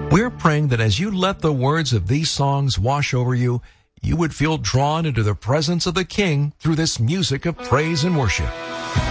We're praying that as you let the words of these songs wash over you, you would feel drawn into the presence of the King through this music of praise and worship.